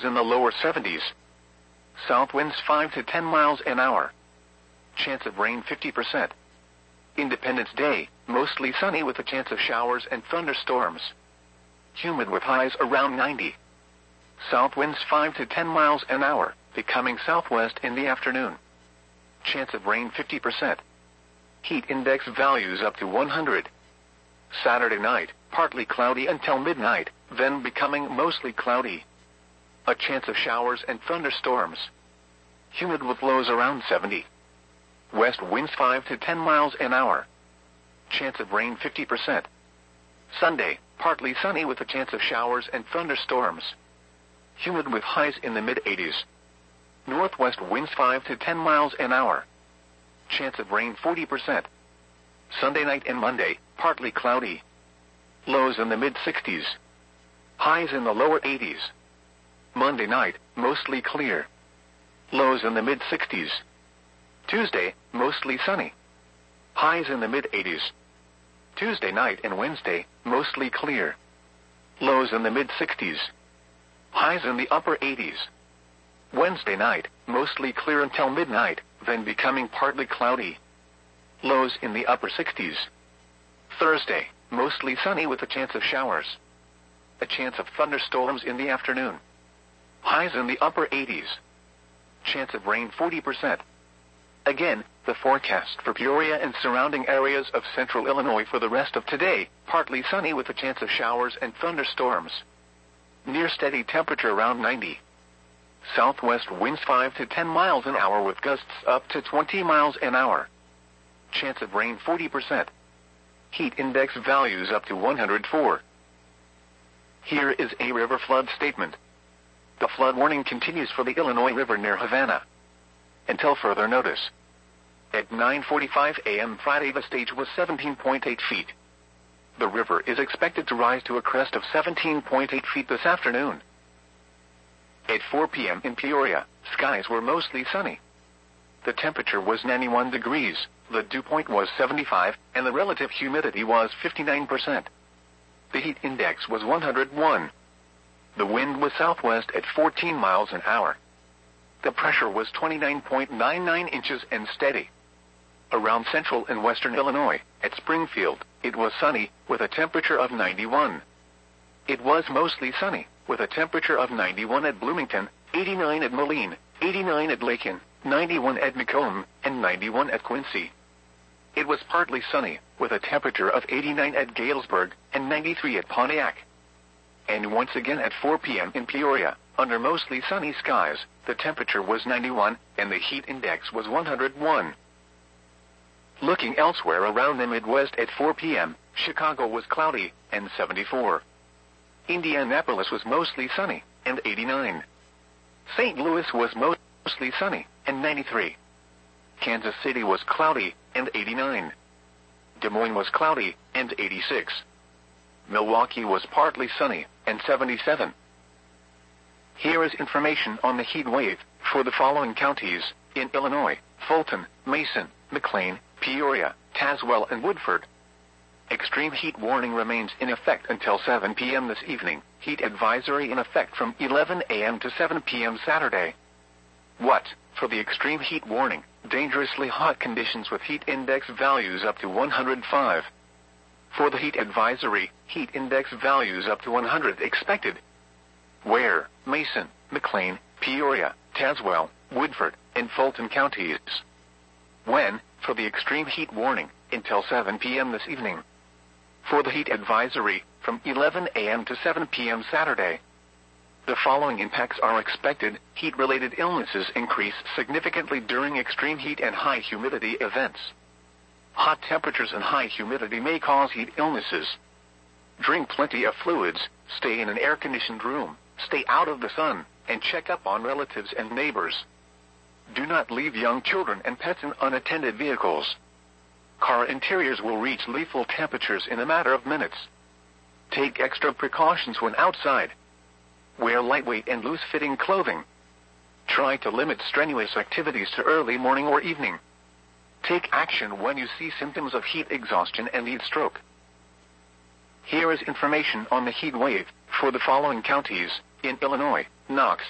in the lower 70s. South winds 5 to 10 miles an hour. Chance of rain 50%. Independence Day, mostly sunny with a chance of showers and thunderstorms. Humid with highs around 90. South winds 5 to 10 miles an hour, becoming southwest in the afternoon. Chance of rain 50%. Heat index values up to 100. Saturday night, partly cloudy until midnight, then becoming mostly cloudy. A chance of showers and thunderstorms. Humid with lows around 70. West winds 5 to 10 miles an hour. Chance of rain 50%. Sunday, partly sunny with a chance of showers and thunderstorms. Humid with highs in the mid-80s. Northwest winds 5 to 10 miles an hour. Chance of rain 40%. Sunday night and Monday, partly cloudy. Lows in the mid-60s. Highs in the lower 80s. Monday night, mostly clear. Lows in the mid-60s. Tuesday, mostly sunny. Highs in the mid-80s. Tuesday night and Wednesday, mostly clear. Lows in the mid-60s. Highs in the upper 80s. Wednesday night, mostly clear until midnight, then becoming partly cloudy. Lows in the upper 60s. Thursday, mostly sunny with a chance of showers. A chance of thunderstorms in the afternoon. Highs in the upper 80s. Chance of rain 40%. Again, the forecast for Peoria and surrounding areas of central Illinois for the rest of today, partly sunny with a chance of showers and thunderstorms. Near steady temperature around 90. Southwest winds 5 to 10 miles an hour with gusts up to 20 miles an hour. Chance of rain 40%. Heat index values up to 104. Here is a river flood statement. The flood warning continues for the Illinois River near Havana until further notice. At 9:45 a.m. Friday, the stage was 17.8 feet. The river is expected to rise to a crest of 17.8 feet this afternoon. At 4 p.m. in Peoria, skies were mostly sunny. The temperature was 91 degrees, the dew point was 75, and the relative humidity was 59%. The heat index was 101. The wind was southwest at 14 miles an hour. The pressure was 29.99 inches and steady. Around central and western Illinois, at Springfield, it was sunny, with a temperature of 91. It was mostly sunny, with a temperature of 91 at Bloomington, 89 at Moline, 89 at Lakin, 91 at Macomb, and 91 at Quincy. It was partly sunny, with a temperature of 89 at Galesburg, and 93 at Pontiac. And once again at 4 p.m. in Peoria, under mostly sunny skies, the temperature was 91, and the heat index was 101. Looking elsewhere around the Midwest at 4 p.m., Chicago was cloudy, and 74. Indianapolis was mostly sunny, and 89. St. Louis was mostly sunny, and 93. Kansas City was cloudy, and 89. Des Moines was cloudy, and 86. Milwaukee was partly sunny, and 77. Here is information on the heat wave for the following counties in Illinois: Fulton, Mason, McLean, Peoria, Tazewell, and Woodford. Extreme heat warning remains in effect until 7 p.m. this evening. Heat advisory in effect from 11 a.m. to 7 p.m. Saturday. What? For the extreme heat warning, dangerously hot conditions with heat index values up to 105. For the heat advisory, heat index values up to 100 expected. Where? Mason, McLean, Peoria, Tazewell, Woodford, and Fulton counties. When? For the extreme heat warning, until 7 p.m. this evening. For the heat advisory, from 11 a.m. to 7 p.m. Saturday. The following impacts are expected. Heat-related illnesses increase significantly during extreme heat and high humidity events. Hot temperatures and high humidity may cause heat illnesses. Drink plenty of fluids, stay in an air-conditioned room, stay out of the sun, and check up on relatives and neighbors. Do not leave young children and pets in unattended vehicles. Car interiors will reach lethal temperatures in a matter of minutes. Take extra precautions when outside. Wear lightweight and loose-fitting clothing. Try to limit strenuous activities to early morning or evening. Take action when you see symptoms of heat exhaustion and heat stroke. Here is information on the heat wave for the following counties in Illinois: Knox,